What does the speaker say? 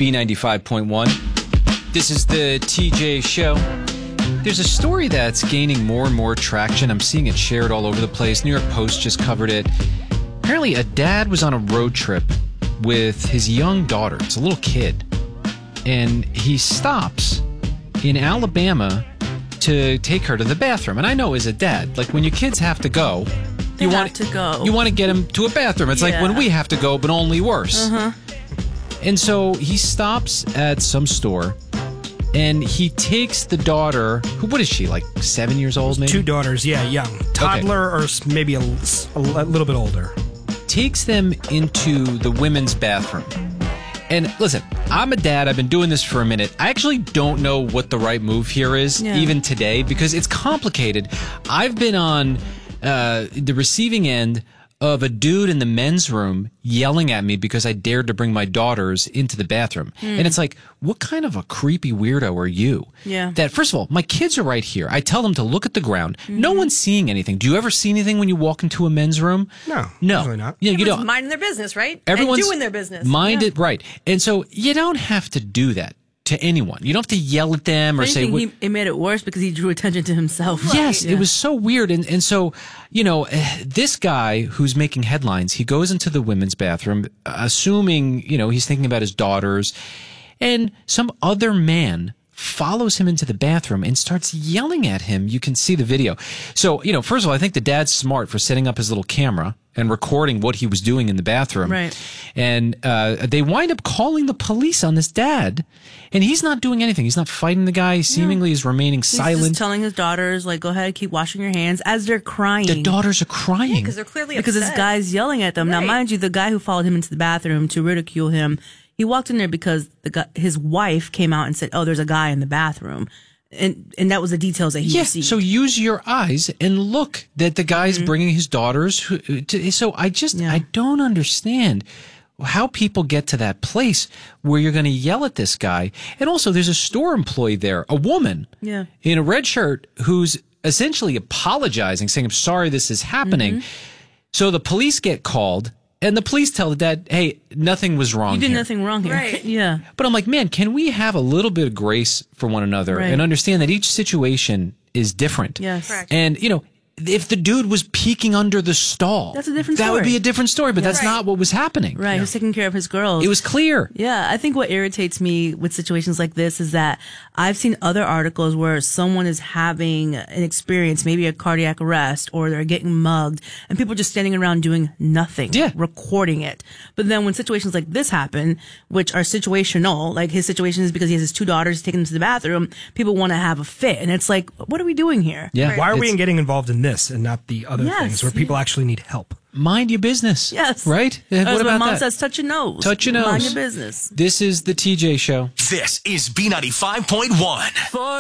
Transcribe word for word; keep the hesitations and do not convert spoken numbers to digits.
B ninety-five point one. This is the T J Show. There's a story that's gaining more and more traction. I'm seeing it shared all over the place. New York Post just covered it. Apparently, a dad was on a road trip with his young daughter. It's a little kid. And he stops in Alabama to take her to the bathroom. And I know as a dad, like when your kids have to go, they you have want to go. You want to get them to a bathroom. It's yeah. like when we have to go, but only worse. Uh-huh. And so he stops at some store. And he takes the daughter, who, what is she, like seven years old maybe? Two daughters, yeah, young. Toddler okay. or maybe a, a little bit older. Takes them into the women's bathroom. And listen, I'm a dad. I've been doing this for a minute. I actually don't know what the right move here is, yeah. even today, because it's complicated. I've been on uh, the receiving end of a dude in the men's room yelling at me because I dared to bring my daughters into the bathroom. Mm. And it's like, what kind of a creepy weirdo are you? Yeah. That, first of all, my kids are right here. I tell them to look at the ground. Mm-hmm. No one's seeing anything. Do you ever see anything when you walk into a men's room? No. No. Usually not. Yeah, you don't. minding their business, right? Everyone's and doing their business. Minded, yeah. right. And so you don't have to do that to anyone. You don't have to yell at them or say... He, it made it worse because he drew attention to himself. Right? Yes, yeah. It was so weird. And, and so, you know, this guy who's making headlines, he goes into the women's bathroom, assuming, you know, he's thinking about his daughters, and some other man follows him into the bathroom and starts yelling at him. You can see the video. So, you know, first of all, I think the dad's smart for setting up his little camera and recording what he was doing in the bathroom. Right. And uh, they wind up calling the police on this dad, and he's not doing anything. He's not fighting the guy. He seemingly no. is remaining he's silent. Just telling his daughters, like, go ahead, keep washing your hands as they're crying. The daughters are crying. Because they're clearly Because upset. this guy's yelling at them. Right. Now, mind you, the guy who followed him into the bathroom to ridicule him, he walked in there because the guy, his wife came out and said, oh, there's a guy in the bathroom. And and that was the details that he yeah, received. So use your eyes and look that the guy's mm-hmm. bringing his daughters. Who, to, so I just, yeah. I don't understand how people get to that place where you're going to yell at this guy. And also there's a store employee there, a woman yeah. in a red shirt who's essentially apologizing, saying, I'm sorry this is happening. Mm-hmm. So the police get called. And the police tell the dad, hey, nothing was wrong here. You did here. nothing wrong here. Right. Yeah. But I'm like, man, can we have a little bit of grace for one another right. and understand that each situation is different? Yes. Correct. And, you know, if the dude was peeking under the stall, that's a different that story. would be a different story, but yeah. that's right. not what was happening. Right. He was taking care of his girls. It was clear. Yeah. I think what irritates me with situations like this is that I've seen other articles where someone is having an experience, maybe a cardiac arrest, or they're getting mugged, and people are just standing around doing nothing, yeah. recording it. But then when situations like this happen, which are situational, like his situation is because he has his two daughters taking him to the bathroom, people want to have a fit. And it's like, what are we doing here? Yeah. Right. Why are it's, we getting involved in this and not the other yes, things where people actually need help? Mind your business. Yes. Right? As What my about mom that? says, touch your nose. Touch your nose. Mind your business. This is the T J Show. This is B ninety-five point one.